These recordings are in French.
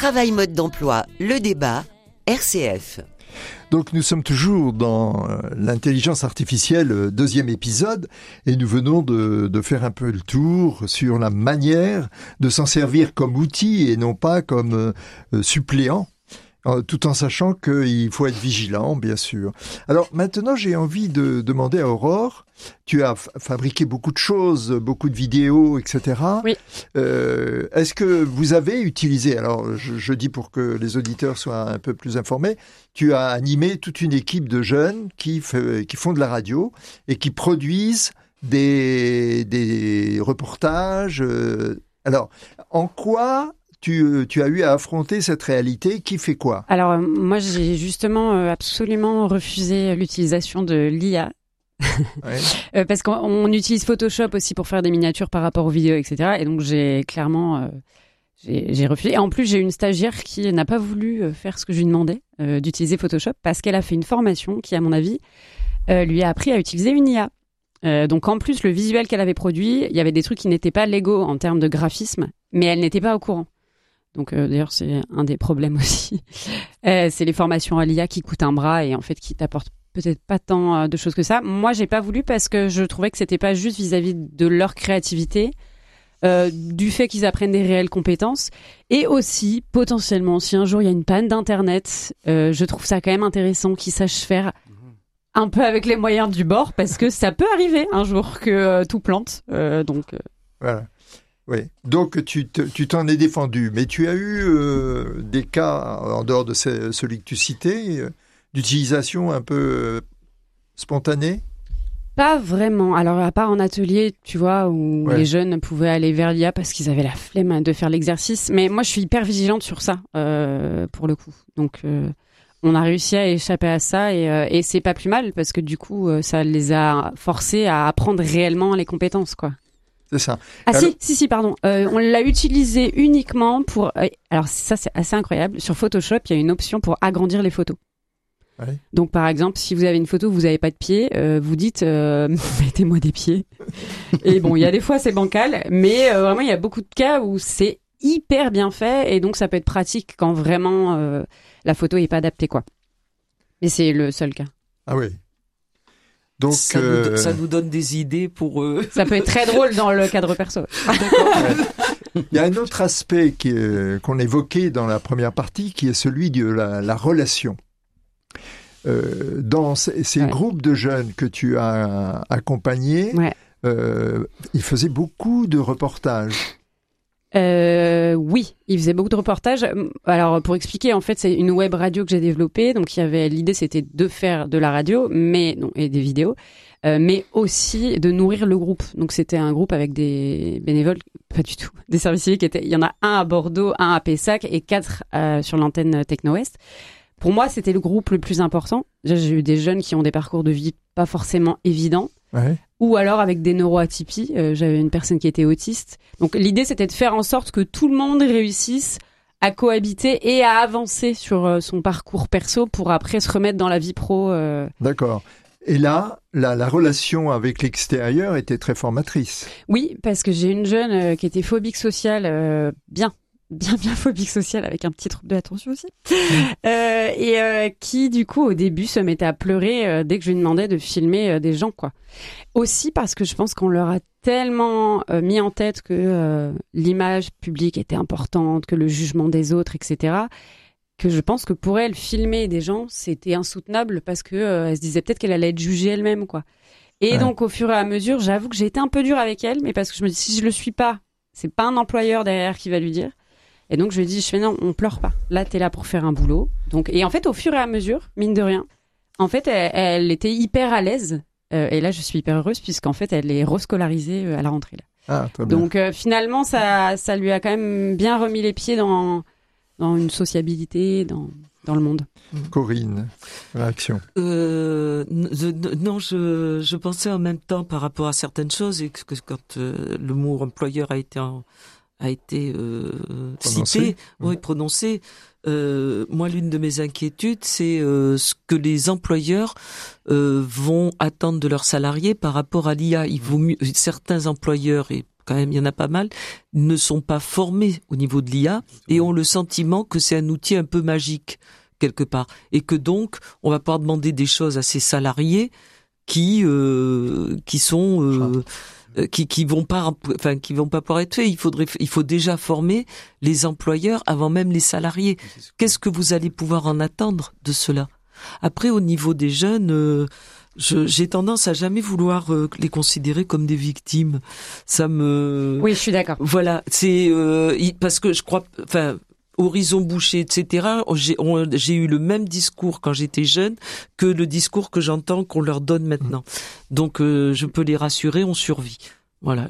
Travail mode d'emploi, le débat, RCF. Donc nous sommes toujours dans l'intelligence artificielle, deuxième épisode, et nous venons de faire un peu le tour sur la manière de s'en servir comme outil et non pas comme suppléant, tout en sachant qu'il faut être vigilant, bien sûr. Alors maintenant, j'ai envie de demander à Aurore, tu as fabriqué beaucoup de choses, beaucoup de vidéos, etc. Oui. Est-ce que vous avez utilisé, alors je dis pour que les auditeurs soient un peu plus informés, tu as animé toute une équipe de jeunes qui font de la radio et qui produisent des reportages. Alors, en quoi tu as eu à affronter cette réalité? Qui fait quoi? Alors, moi, j'ai justement absolument refusé l'utilisation de l'IA. Ouais. Parce qu'on utilise Photoshop aussi pour faire des miniatures par rapport aux vidéos, etc. Et donc, j'ai clairement... J'ai refusé. Et en plus, j'ai une stagiaire qui n'a pas voulu faire ce que je lui demandais, d'utiliser Photoshop, parce qu'elle a fait une formation qui, à mon avis, lui a appris à utiliser une IA. Donc, en plus, le visuel qu'elle avait produit, il y avait des trucs qui n'étaient pas légaux en termes de graphisme, mais elle n'était pas au courant. Donc, d'ailleurs, c'est un des problèmes aussi. C'est les formations à l'IA qui coûtent un bras et en fait, qui t'apportent peut-être pas tant de choses que ça. Moi, j'ai pas voulu parce que je trouvais que c'était pas juste vis-à-vis de leur créativité, du fait qu'ils apprennent des réelles compétences, et aussi potentiellement si un jour il y a une panne d'internet, je trouve ça quand même intéressant qu'ils sachent faire un peu avec les moyens du bord, parce que ça peut arriver un jour que tout plante. Voilà. Oui. Donc tu t'en es défendu, mais tu as eu des cas en dehors de celui que tu citais, d'utilisation un peu spontanée? Pas vraiment. Alors, à part en atelier, tu vois, où les jeunes pouvaient aller vers l'IA parce qu'ils avaient la flemme de faire l'exercice. Mais moi, je suis hyper vigilante sur ça, pour le coup. Donc, on a réussi à échapper à ça et c'est pas plus mal parce que du coup, ça les a forcés à apprendre réellement les compétences, quoi. C'est ça. Ah alors... si, pardon. On l'a utilisé uniquement pour... alors, ça, c'est assez incroyable. Sur Photoshop, il y a une option pour agrandir les photos. Ouais. Donc par exemple, si vous avez une photo où vous n'avez pas de pieds, vous dites mettez-moi des pieds. Et bon, il y a des fois c'est bancal, mais vraiment il y a beaucoup de cas où c'est hyper bien fait et donc ça peut être pratique quand vraiment la photo est pas adaptée, quoi. Mais c'est le seul cas. Ah oui. Donc ça nous donne des idées pour Ça peut être très drôle dans le cadre perso. D'accord. Ouais. Il y a un autre aspect qu'on évoquait dans la première partie qui est celui de la relation. Dans ces groupes de jeunes que tu as accompagnés, ils faisaient beaucoup de reportages. Oui, ils faisaient beaucoup de reportages. Alors, pour expliquer, en fait, c'est une web radio que j'ai développée. Donc, l'idée, c'était de faire de la radio, et des vidéos, mais aussi de nourrir le groupe. Donc, c'était un groupe avec des bénévoles, pas du tout, des services civiques. Il y en a un à Bordeaux, un à Pessac et 4 sur l'antenne Techno-Ouest. Pour moi, c'était le groupe le plus important. J'ai eu des jeunes qui ont des parcours de vie pas forcément évidents, ou alors avec des neuroatypies. J'avais une personne qui était autiste. Donc l'idée, c'était de faire en sorte que tout le monde réussisse à cohabiter et à avancer sur son parcours perso pour après se remettre dans la vie pro. D'accord. Et là, la relation avec l'extérieur était très formatrice. Oui, parce que j'ai une jeune qui était phobique sociale, bien phobique sociale, avec un petit trouble de l'attention aussi, et qui du coup au début se mettait à pleurer dès que je lui demandais de filmer des gens, quoi. Aussi parce que je pense qu'on leur a tellement mis en tête que l'image publique était importante, que le jugement des autres, etc., que je pense que pour elle, filmer des gens, c'était insoutenable parce que elle se disait peut-être qu'elle allait être jugée elle-même, quoi. Et donc au fur et à mesure, j'avoue que j'ai été un peu dure avec elle, mais parce que je me dis si je le suis pas, c'est pas un employeur derrière qui va lui dire. Et donc, je lui ai dit, non, on pleure pas. Là, t'es là pour faire un boulot. Donc, et en fait, au fur et à mesure, mine de rien, en fait, elle était hyper à l'aise. Et là, je suis hyper heureuse puisqu'en fait, elle est rescolarisée à la rentrée, là. Ah, très bien. Donc, finalement, ça lui a quand même bien remis les pieds dans une sociabilité, dans le monde. Corinne, réaction. Non, je pensais en même temps par rapport à certaines choses et que quand le mot employeur a été cité, prononcé. Moi, l'une de mes inquiétudes, c'est ce que les employeurs vont attendre de leurs salariés par rapport à l'IA. Il vaut mieux, certains employeurs, et quand même, il y en a pas mal, ne sont pas formés au niveau de l'IA et ont le sentiment que c'est un outil un peu magique quelque part, et que donc on va pouvoir demander des choses à ces salariés qui vont pas pouvoir être faits. Il faut déjà former les employeurs avant même les salariés. Qu'est-ce que vous allez pouvoir en attendre de cela? Après, au niveau des jeunes, j'ai tendance à jamais vouloir les considérer comme des victimes. Oui, je suis d'accord. Voilà, c'est parce que je crois, horizon bouché, etc. J'ai eu le même discours quand j'étais jeune que le discours que j'entends qu'on leur donne maintenant. Donc je peux les rassurer, on survit. Voilà,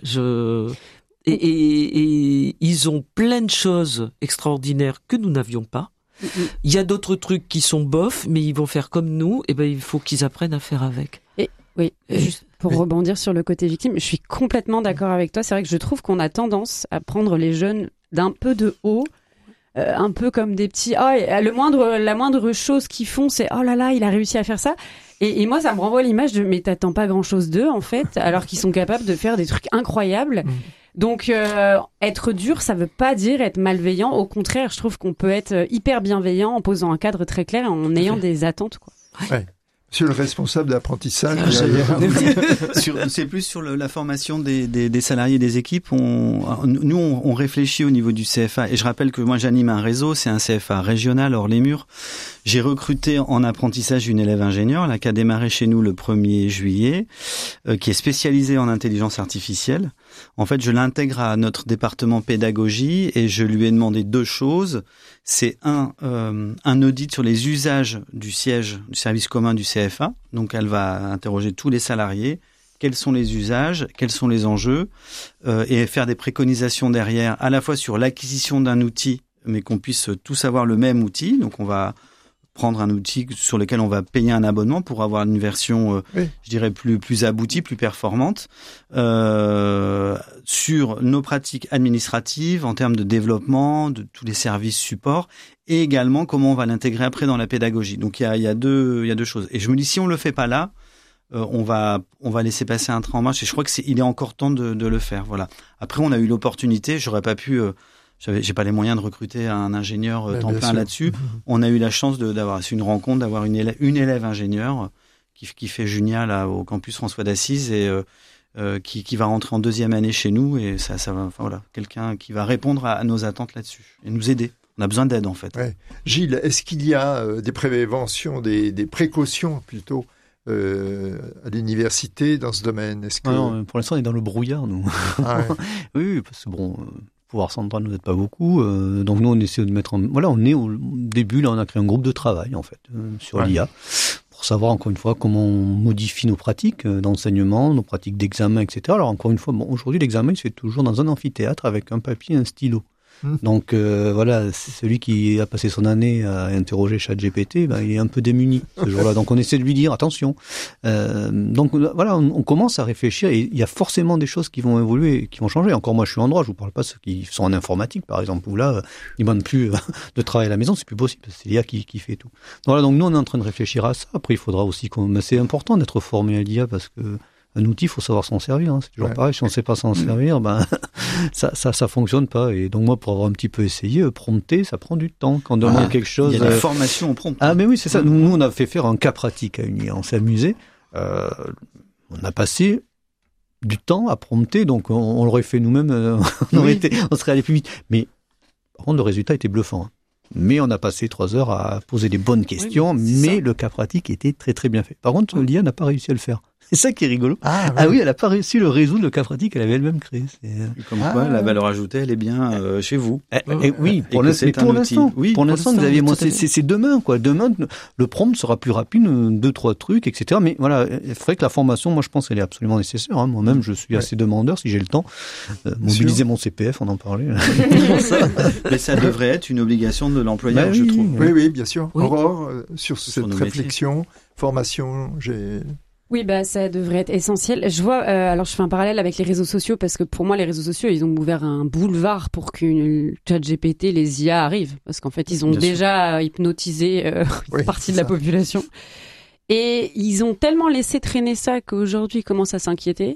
et ils ont plein de choses extraordinaires que nous n'avions pas. Il y a d'autres trucs qui sont bof, mais ils vont faire comme nous. Et ben il faut qu'ils apprennent à faire avec. Juste pour rebondir sur le côté victime, je suis complètement d'accord avec toi. C'est vrai que je trouve qu'on a tendance à prendre les jeunes d'un peu de haut. Un peu comme des petits la moindre chose qu'ils font, c'est oh là là, il a réussi à faire ça, et moi ça me renvoie l'image de mais t'attends pas grand chose d'eux en fait, alors qu'ils sont capables de faire des trucs incroyables. Donc être dur, ça veut pas dire être malveillant, au contraire, je trouve qu'on peut être hyper bienveillant en posant un cadre très clair et en ayant des attentes, quoi. Ouais. Monsieur le responsable d'apprentissage, c'est plus sur la formation des salariés des équipes. Nous, on réfléchit au niveau du CFA. Et je rappelle que moi, j'anime un réseau. C'est un CFA régional hors les murs. J'ai recruté en apprentissage une élève ingénieure, là, qui a démarré chez nous le 1er juillet, qui est spécialisée en intelligence artificielle. En fait, je l'intègre à notre département pédagogie et je lui ai demandé 2 choses. C'est un audit sur les usages du siège du service commun du CFA. Donc, elle va interroger tous les salariés. Quels sont les usages, quels sont les enjeux, et faire des préconisations derrière, à la fois sur l'acquisition d'un outil, mais qu'on puisse tous avoir le même outil. Donc, on va prendre un outil sur lequel on va payer un abonnement pour avoir une version, je dirais, plus aboutie, plus performante, sur nos pratiques administratives en termes de développement, de tous les services supports, et également comment on va l'intégrer après dans la pédagogie. Donc il y a deux choses. Et je me dis, si on le fait pas là, on va laisser passer un train en marche. Et je crois il est encore temps de le faire. Voilà. Après, on a eu l'opportunité. J'aurais pas pu. J'ai pas les moyens de recruter un ingénieur temps plein là-dessus. On a eu la chance d'avoir une rencontre, d'avoir une élève ingénieure qui fait Junia là au campus François d'Assise et qui va rentrer en 2e année chez nous, et ça va. Enfin, voilà, quelqu'un qui va répondre à nos attentes là-dessus et nous aider. On a besoin d'aide en fait. Ouais. Gilles, est-ce qu'il y a des préventions, des précautions plutôt à l'université dans ce domaine? Est-ce que... non, pour l'instant, on est dans le brouillard, nous. Ah ouais. Oui, parce que bon, pouvoir central nous aide pas beaucoup. Donc nous, on essaie de mettre Voilà, on est au début, là, on a créé un groupe de travail, en fait, sur l'IA, pour savoir, encore une fois, comment on modifie nos pratiques d'enseignement, nos pratiques d'examen, etc. Alors, encore une fois, aujourd'hui, l'examen, il se fait toujours dans un amphithéâtre avec un papier et un stylo. Donc voilà, celui qui a passé son année à interroger ChatGPT, il est un peu démuni ce jour-là. Donc on essaie de lui dire attention. Donc voilà, on commence à réfléchir, et il y a forcément des choses qui vont évoluer, qui vont changer. Encore moi, je suis en droit, je vous parle pas de ceux qui sont en informatique, par exemple, où là, ils ne demandent plus de travail à la maison, c'est plus possible, c'est l'IA qui fait tout. Voilà, donc nous on est en train de réfléchir à ça. Après, il faudra aussi mais c'est important d'être formé à l'IA, parce que un outil, il faut savoir s'en servir. C'est toujours pareil. Si on ne sait pas s'en servir, ça fonctionne pas. Et donc moi, pour avoir un petit peu essayé, prompter, ça prend du temps. Quand on demande quelque chose, il y a des formations au prompt. Ah mais oui, c'est ça. Nous, on a fait faire un cas pratique à une IA. On s'est amusé. On a passé du temps à prompter, donc on l'aurait fait nous-mêmes. On serait allé plus vite. Mais par contre, le résultat était bluffant. Mais on a passé 3 heures à poser des bonnes questions, mais le cas pratique était très très bien fait. Par contre, l'IA n'a pas réussi à le faire. C'est ça qui est rigolo. Ah oui, elle n'a pas réussi à résoudre le cas pratique qu'elle avait elle-même créé. Comme quoi, la valeur ajoutée, elle est bien chez vous. Oui, pour l'instant. Pour l'instant, Xavier, moi, c'est demain, quoi. Demain, le prompt sera plus rapide, 2-3 trucs, etc. Mais voilà, il faudrait que la formation, moi, je pense, elle est absolument nécessaire. Hein. Moi-même, je suis assez demandeur, si j'ai le temps. Mobiliser mon CPF, on en parlait. Mais ça devrait être une obligation de l'employeur, je trouve. Oui, bien sûr. Aurore, sur cette réflexion, formation, Oui, ça devrait être essentiel. Je vois, alors je fais un parallèle avec les réseaux sociaux, parce que pour moi, les réseaux sociaux, ils ont ouvert un boulevard pour qu'une ChatGPT, les IA arrivent. Parce qu'en fait, ils ont déjà hypnotisé une partie de la population. Et ils ont tellement laissé traîner ça qu'aujourd'hui, ils commencent à s'inquiéter.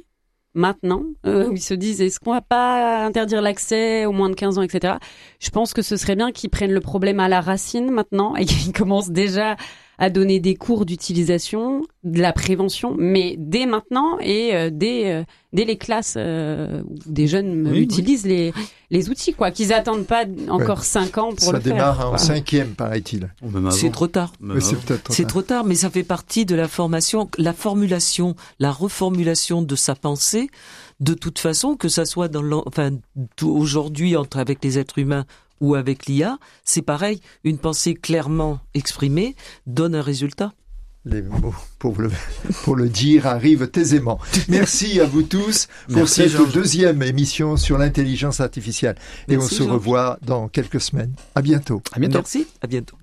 maintenant, où ils se disent est-ce qu'on va pas interdire l'accès aux moins de 15 ans, etc. Je pense que ce serait bien qu'ils prennent le problème à la racine maintenant et qu'ils commencent déjà à donner des cours d'utilisation, de la prévention, mais dès maintenant et dès les classes où des jeunes utilisent les outils, quoi, qu'ils attendent pas encore 5 ans pour le faire. Ça démarre en 5e, paraît-il. C'est trop tard. C'est peut-être C'est trop tard, mais ça fait partie de la formation, la formulation, la reformulation de sa pensée. De toute façon, que ça soit aujourd'hui avec les êtres humains ou avec l'IA, c'est pareil. Une pensée clairement exprimée donne un résultat. Les mots pour le dire arrivent aisément. Merci à vous tous pour cette deuxième émission sur l'intelligence artificielle. Et on se revoit dans quelques semaines. À bientôt. Merci. À bientôt.